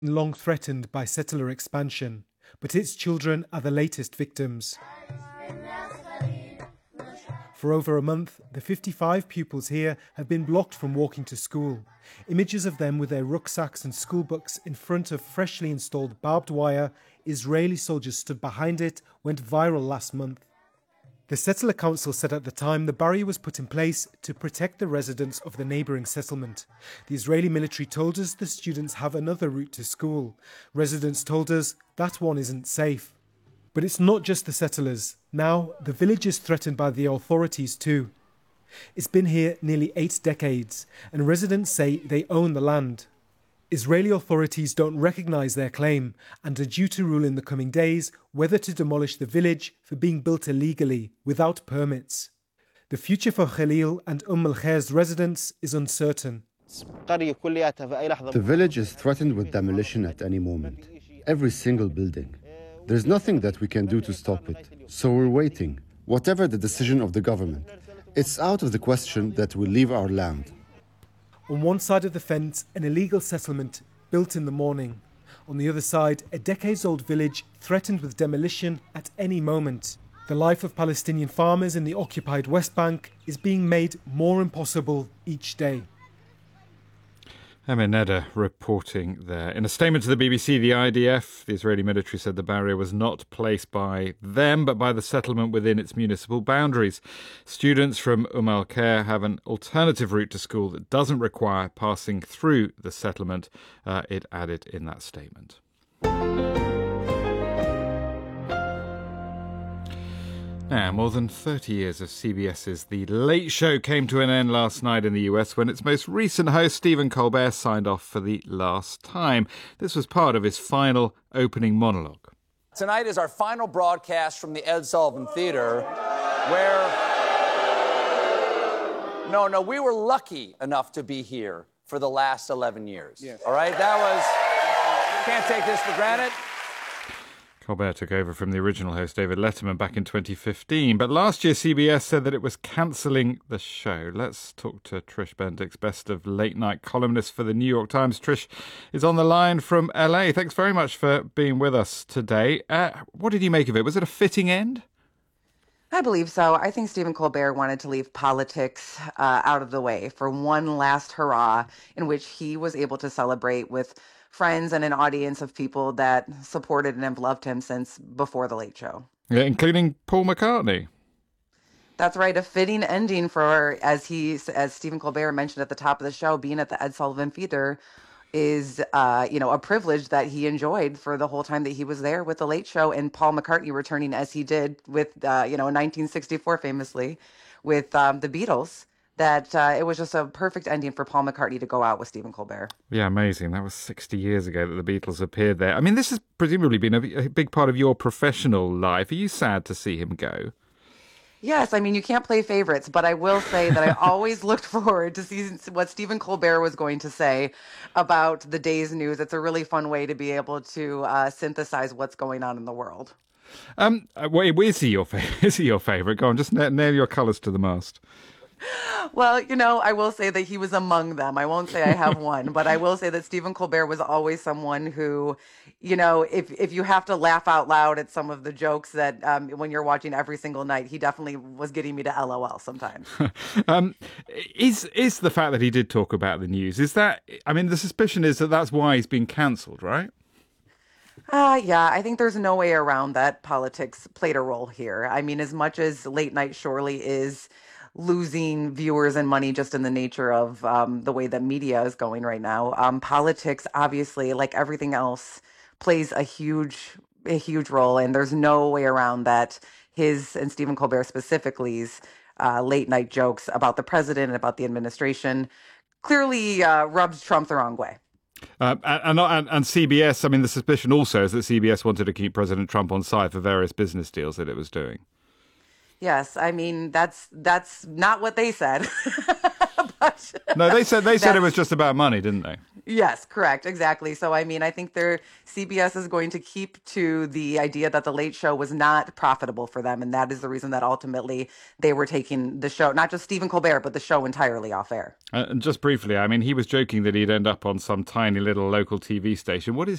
long threatened by settler expansion, but its children are the latest victims. For over a month, the 55 pupils here have been blocked from walking to school. Images of them with their rucksacks and school books in front of freshly installed barbed wire, Israeli soldiers stood behind it, went viral last month. The settler council said at the time the barrier was put in place to protect the residents of the neighbouring settlement. The Israeli military told us the students have another route to school. Residents told us that one isn't safe. But it's not just the settlers. Now, the village is threatened by the authorities too. It's been here nearly 8 decades, and residents say they own the land. Israeli authorities don't recognise their claim and are due to rule in the coming days whether to demolish the village for being built illegally, without permits. The future for Khalil and Al-Khair's residents is uncertain. The village is threatened with demolition at any moment. Every single building. There's nothing that we can do to stop it. So we're waiting, whatever the decision of the government. It's out of the question that we leave our land. On one side of the fence, an illegal settlement built in the morning. On the other side, a decades-old village threatened with demolition at any moment. The life of Palestinian farmers in the occupied West Bank is being made more impossible each day. Emir Neda reporting there. In a statement to the BBC, the IDF, the Israeli military, said the barrier was not placed by them, but by the settlement within its municipal boundaries. Students from Al-Khair have an alternative route to school that doesn't require passing through the settlement, it added in that statement. Now, more than 30 years of CBS's The Late Show came to an end last night in the US when its most recent host, Stephen Colbert, signed off for the last time. This was part of his final opening monologue. Tonight is our final broadcast from the Ed Sullivan Theater, where... No, we were lucky enough to be here for the last 11 years. Yes. All right? That was... Can't take this for granted. Colbert took over from the original host, David Letterman, back in 2015. But last year, CBS said that it was cancelling the show. Let's talk to Trish Bendix, best of late night columnist for the New York Times. Trish is on the line from LA. Thanks very much for being with us today. What did you make of it? Was it a fitting end? I believe so. I think Stephen Colbert wanted to leave politics out of the way for one last hurrah in which he was able to celebrate with friends and an audience of people that supported and have loved him since before The Late Show. Yeah, including Paul McCartney. That's right. A fitting ending for, as Stephen Colbert mentioned at the top of the show, being at the Ed Sullivan Theater is, a privilege that he enjoyed for the whole time that he was there with The Late Show, and Paul McCartney returning as he did with, in 1964 famously with the Beatles. That it was just a perfect ending for Paul McCartney to go out with Stephen Colbert. Yeah, amazing. That was 60 years ago that the Beatles appeared there. I mean, this has presumably been a big part of your professional life. Are you sad to see him go? Yes, I mean, you can't play favorites, but I will say that I always looked forward to see what Stephen Colbert was going to say about the day's news. It's a really fun way to be able to synthesize what's going on in the world. Is he your favorite? Go on, just nail your colours to the mast. Well, I will say that he was among them. I won't say I have one, but I will say that Stephen Colbert was always someone who, if you have to laugh out loud at some of the jokes that when you're watching every single night, he definitely was getting me to LOL sometimes. Is the fact that he did talk about the news, the suspicion is that that's why he's been cancelled, right? Yeah, I think there's no way around that politics played a role here. I mean, as much as late night surely is losing viewers and money just in the nature of the way that media is going right now. Politics, obviously, like everything else, plays a huge role, and there's no way around that. His, and Stephen Colbert specifically's, late night jokes about the president and about the administration clearly rubs Trump the wrong way. And CBS, the suspicion also is that CBS wanted to keep President Trump on side for various business deals that it was doing. Yes, that's not what they said. But no, they said it was just about money, didn't they? Yes, correct, exactly. So I think CBS is going to keep to the idea that The Late Show was not profitable for them, and that is the reason that ultimately they were taking the show, not just Stephen Colbert, but the show entirely off air. And just briefly, he was joking that he'd end up on some tiny little local TV station. What is